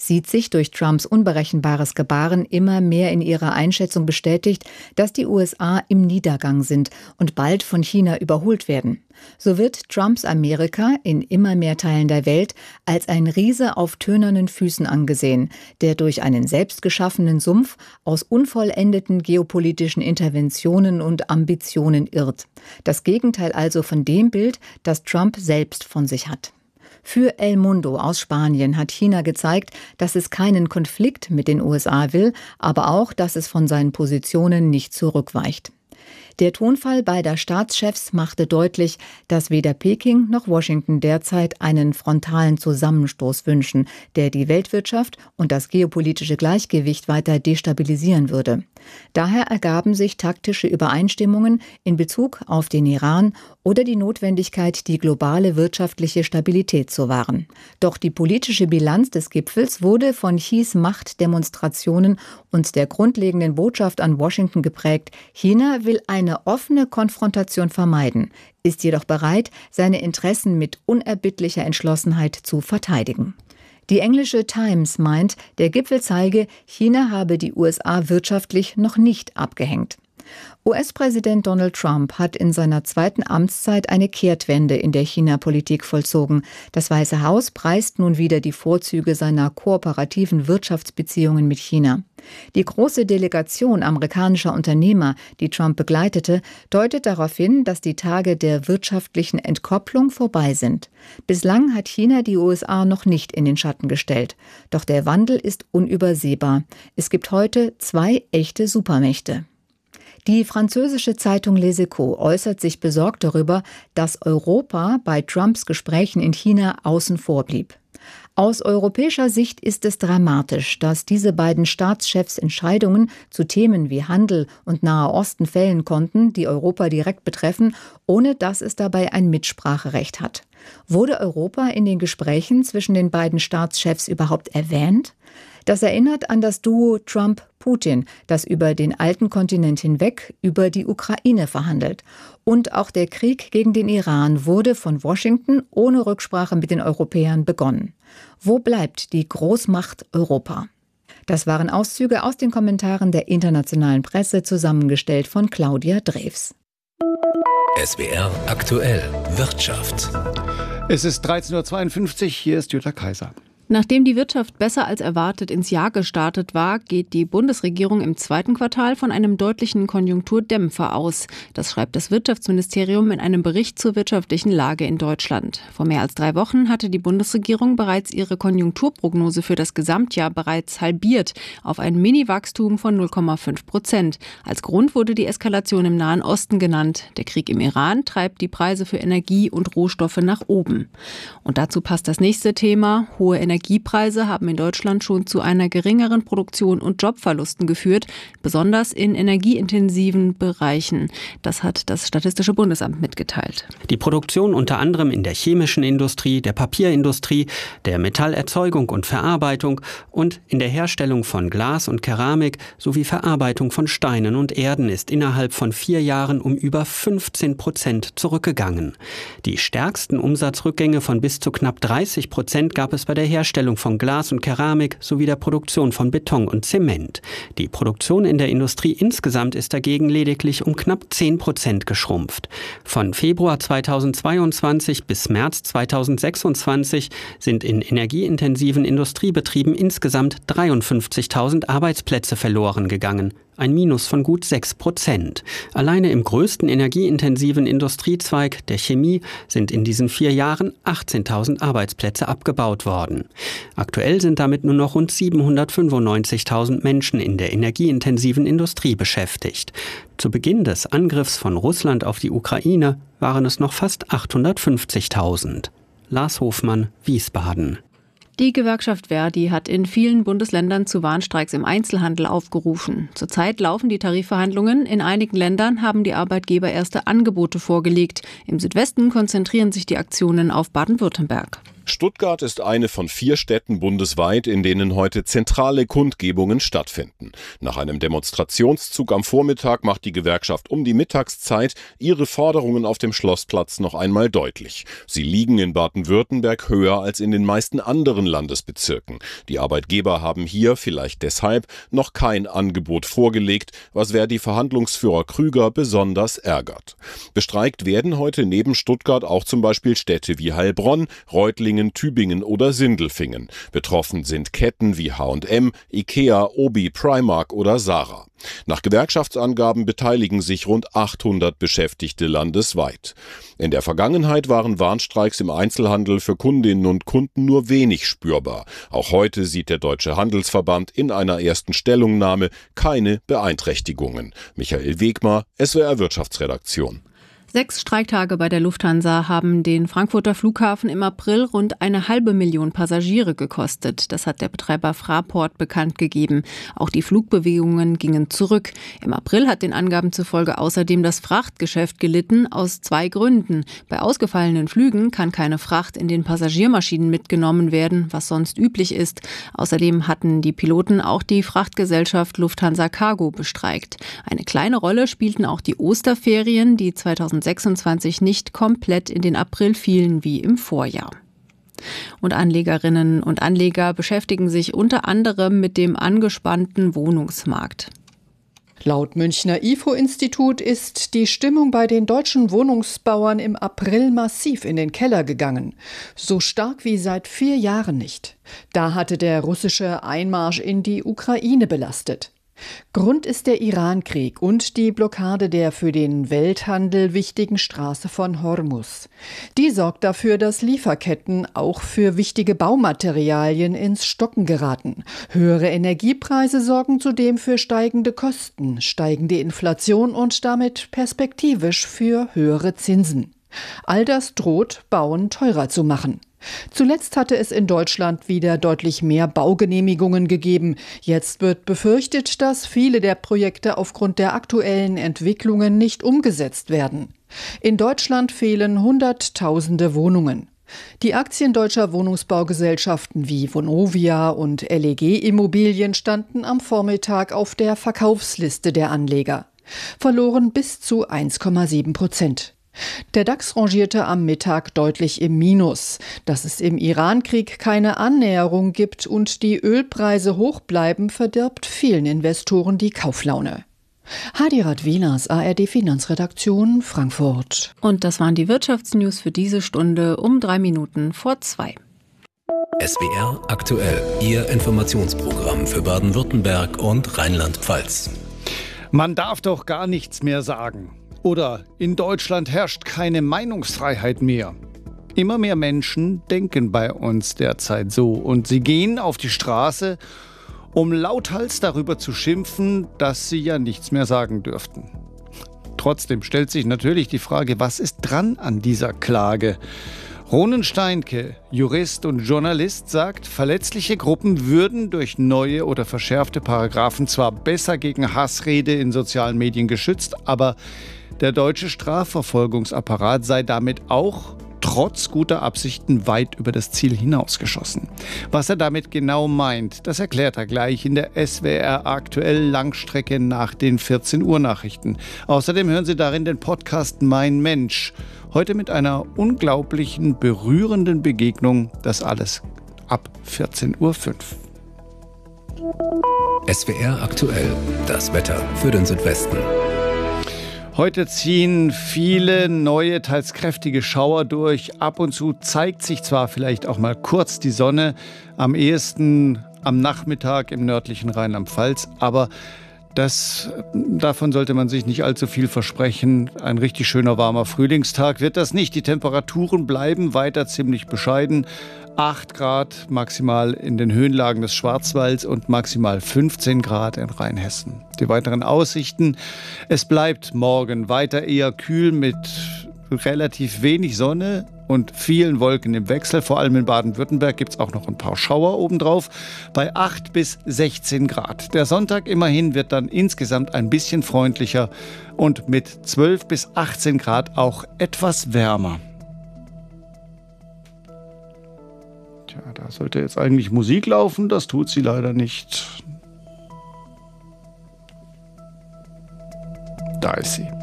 sieht sich durch Trumps unberechenbares Gebaren immer mehr in ihrer Einschätzung bestätigt, dass die USA im Niedergang sind und bald von China überholt werden. So wird Trumps Amerika in immer mehr Teilen der Welt als ein Riese auf tönernen Füßen angesehen, der durch einen selbstgeschaffenen Sumpf aus unvollendeten geopolitischen Interventionen und Ambitionen irrt. Das Gegenteil also von dem Bild, das Trump selbst von sich hat. Für El Mundo aus Spanien hat China gezeigt, dass es keinen Konflikt mit den USA will, aber auch, dass es von seinen Positionen nicht zurückweicht. Der Tonfall beider Staatschefs machte deutlich, dass weder Peking noch Washington derzeit einen frontalen Zusammenstoß wünschen, der die Weltwirtschaft und das geopolitische Gleichgewicht weiter destabilisieren würde. Daher ergaben sich taktische Übereinstimmungen in Bezug auf den Iran oder die Notwendigkeit, die globale wirtschaftliche Stabilität zu wahren. Doch die politische Bilanz des Gipfels wurde von Xis Machtdemonstrationen und der grundlegenden Botschaft an Washington geprägt: China will eine offene Konfrontation vermeiden, ist jedoch bereit, seine Interessen mit unerbittlicher Entschlossenheit zu verteidigen. Die englische Times meint, der Gipfel zeige, China habe die USA wirtschaftlich noch nicht abgehängt. US-Präsident Donald Trump hat in seiner zweiten Amtszeit eine Kehrtwende in der China-Politik vollzogen. Das Weiße Haus preist nun wieder die Vorzüge seiner kooperativen Wirtschaftsbeziehungen mit China. Die große Delegation amerikanischer Unternehmer, die Trump begleitete, deutet darauf hin, dass die Tage der wirtschaftlichen Entkopplung vorbei sind. Bislang hat China die USA noch nicht in den Schatten gestellt. Doch der Wandel ist unübersehbar. Es gibt heute 2 echte Supermächte. Die französische Zeitung Les Echos äußert sich besorgt darüber, dass Europa bei Trumps Gesprächen in China außen vor blieb. Aus europäischer Sicht ist es dramatisch, dass diese beiden Staatschefs Entscheidungen zu Themen wie Handel und Nahe Osten fällen konnten, die Europa direkt betreffen, ohne dass es dabei ein Mitspracherecht hat. Wurde Europa in den Gesprächen zwischen den beiden Staatschefs überhaupt erwähnt? Das erinnert an das Duo Trump-Putin, das über den alten Kontinent hinweg über die Ukraine verhandelt. Und auch der Krieg gegen den Iran wurde von Washington ohne Rücksprache mit den Europäern begonnen. Wo bleibt die Großmacht Europa? Das waren Auszüge aus den Kommentaren der internationalen Presse, zusammengestellt von Claudia Drews. SWR aktuell Wirtschaft. Es ist 13.52 Uhr, hier ist Jutta Kaiser. Nachdem die Wirtschaft besser als erwartet ins Jahr gestartet war, geht die Bundesregierung im zweiten Quartal von einem deutlichen Konjunkturdämpfer aus. Das schreibt das Wirtschaftsministerium in einem Bericht zur wirtschaftlichen Lage in Deutschland. Vor mehr als 3 Wochen hatte die Bundesregierung bereits ihre Konjunkturprognose für das Gesamtjahr bereits halbiert auf ein Mini-Wachstum von 0,5%. Als Grund wurde die Eskalation im Nahen Osten genannt. Der Krieg im Iran treibt die Preise für Energie und Rohstoffe nach oben. Und dazu passt das nächste Thema: hohe Energiepreise haben in Deutschland schon zu einer geringeren Produktion und Jobverlusten geführt, besonders in energieintensiven Bereichen. Das hat das Statistische Bundesamt mitgeteilt. Die Produktion unter anderem in der chemischen Industrie, der Papierindustrie, der Metallerzeugung und Verarbeitung und in der Herstellung von Glas und Keramik sowie Verarbeitung von Steinen und Erden ist innerhalb von 4 Jahren um über 15% zurückgegangen. Die stärksten Umsatzrückgänge von bis zu knapp 30% gab es bei der Herstellung von Glas und Keramik sowie der Produktion von Beton und Zement. Die Produktion in der Industrie insgesamt ist dagegen lediglich um knapp 10% geschrumpft. Von Februar 2022 bis März 2026 sind in energieintensiven Industriebetrieben insgesamt 53.000 Arbeitsplätze verloren gegangen. Ein Minus von gut 6%. Alleine im größten energieintensiven Industriezweig, der Chemie, sind in diesen 4 Jahren 18.000 Arbeitsplätze abgebaut worden. Aktuell sind damit nur noch rund 795.000 Menschen in der energieintensiven Industrie beschäftigt. Zu Beginn des Angriffs von Russland auf die Ukraine waren es noch fast 850.000. Lars Hofmann, Wiesbaden. Die Gewerkschaft Verdi hat in vielen Bundesländern zu Warnstreiks im Einzelhandel aufgerufen. Zurzeit laufen die Tarifverhandlungen. In einigen Ländern haben die Arbeitgeber erste Angebote vorgelegt. Im Südwesten konzentrieren sich die Aktionen auf Baden-Württemberg. Stuttgart ist eine von 4 Städten bundesweit, in denen heute zentrale Kundgebungen stattfinden. Nach einem Demonstrationszug am Vormittag macht die Gewerkschaft um die Mittagszeit ihre Forderungen auf dem Schlossplatz noch einmal deutlich. Sie liegen in Baden-Württemberg höher als in den meisten anderen Landesbezirken. Die Arbeitgeber haben hier, vielleicht deshalb, noch kein Angebot vorgelegt, was Verdi-Verhandlungsführer Krüger besonders ärgert. Bestreikt werden heute neben Stuttgart auch zum Beispiel Städte wie Heilbronn, Reutlingen, Tübingen oder Sindelfingen. Betroffen sind Ketten wie H&M, Ikea, Obi, Primark oder Zara. Nach Gewerkschaftsangaben beteiligen sich rund 800 Beschäftigte landesweit. In der Vergangenheit waren Warnstreiks im Einzelhandel für Kundinnen und Kunden nur wenig spürbar. Auch heute sieht der Deutsche Handelsverband in einer ersten Stellungnahme keine Beeinträchtigungen. Michael Wegmar, SWR Wirtschaftsredaktion. 6 Streiktage bei der Lufthansa haben den Frankfurter Flughafen im April rund 500.000 Passagiere gekostet. Das hat der Betreiber Fraport bekannt gegeben. Auch die Flugbewegungen gingen zurück. Im April hat den Angaben zufolge außerdem das Frachtgeschäft gelitten, aus 2 Gründen. Bei ausgefallenen Flügen kann keine Fracht in den Passagiermaschinen mitgenommen werden, was sonst üblich ist. Außerdem hatten die Piloten auch die Frachtgesellschaft Lufthansa Cargo bestreikt. Eine kleine Rolle spielten auch die Osterferien, die 2026 nicht komplett in den April fielen wie im Vorjahr. Und Anlegerinnen und Anleger beschäftigen sich unter anderem mit dem angespannten Wohnungsmarkt. Laut Münchner IFO-Institut ist die Stimmung bei den deutschen Wohnungsbauern im April massiv in den Keller gegangen. So stark wie seit 4 Jahren nicht. Da hatte der russische Einmarsch in die Ukraine belastet. Grund ist der Irankrieg und die Blockade der für den Welthandel wichtigen Straße von Hormuz. Die sorgt dafür, dass Lieferketten auch für wichtige Baumaterialien ins Stocken geraten. Höhere Energiepreise sorgen zudem für steigende Kosten, steigende Inflation und damit perspektivisch für höhere Zinsen. All das droht, Bauen teurer zu machen. Zuletzt hatte es in Deutschland wieder deutlich mehr Baugenehmigungen gegeben. Jetzt wird befürchtet, dass viele der Projekte aufgrund der aktuellen Entwicklungen nicht umgesetzt werden. In Deutschland fehlen Hunderttausende Wohnungen. Die Aktien deutscher Wohnungsbaugesellschaften wie Vonovia und LEG Immobilien standen am Vormittag auf der Verkaufsliste der Anleger, verloren bis zu 1,7%. Der DAX rangierte am Mittag deutlich im Minus. Dass es im Irankrieg keine Annäherung gibt und die Ölpreise hoch bleiben, verdirbt vielen Investoren die Kauflaune. Hadi Radwilas, ARD Finanzredaktion, Frankfurt. Und das waren die Wirtschaftsnews für diese Stunde um 2:03. SWR aktuell, Ihr Informationsprogramm für Baden-Württemberg und Rheinland-Pfalz. Man darf doch gar nichts mehr sagen. Oder in Deutschland herrscht keine Meinungsfreiheit mehr. Immer mehr Menschen denken bei uns derzeit so und sie gehen auf die Straße, um lauthals darüber zu schimpfen, dass sie ja nichts mehr sagen dürften. Trotzdem stellt sich natürlich die Frage, was ist dran an dieser Klage? Ronen Steinke, Jurist und Journalist, sagt, verletzliche Gruppen würden durch neue oder verschärfte Paragraphen zwar besser gegen Hassrede in sozialen Medien geschützt, aber der deutsche Strafverfolgungsapparat sei damit auch trotz guter Absichten weit über das Ziel hinausgeschossen. Was er damit genau meint, das erklärt er gleich in der SWR aktuell Langstrecke nach den 14 Uhr Nachrichten. Außerdem hören Sie darin den Podcast Mein Mensch. Heute mit einer unglaublichen, berührenden Begegnung. Das alles ab 14:05 Uhr. SWR aktuell, das Wetter für den Südwesten. Heute ziehen viele neue, teils kräftige Schauer durch. Ab und zu zeigt sich zwar vielleicht auch mal kurz die Sonne, am ehesten am Nachmittag im nördlichen Rheinland-Pfalz, aber davon sollte man sich nicht allzu viel versprechen. Ein richtig schöner, warmer Frühlingstag wird das nicht. Die Temperaturen bleiben weiter ziemlich bescheiden. 8 Grad maximal in den Höhenlagen des Schwarzwalds und maximal 15 Grad in Rheinhessen. Die weiteren Aussichten: Es bleibt morgen weiter eher kühl mit relativ wenig Sonne und vielen Wolken im Wechsel. Vor allem in Baden-Württemberg gibt es auch noch ein paar Schauer obendrauf bei 8 bis 16 Grad. Der Sonntag immerhin wird dann insgesamt ein bisschen freundlicher und mit 12 bis 18 Grad auch etwas wärmer. Da sollte jetzt eigentlich Musik laufen, das tut sie leider nicht. Da ist sie.